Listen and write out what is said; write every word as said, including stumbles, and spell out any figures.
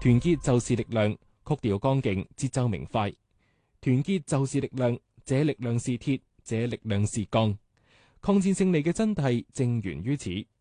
團結就是力量，曲調剛勁，節奏明快。團結就是力量，這力量是鐵，這力量是鋼。抗戰勝利嘅真諦正源於此。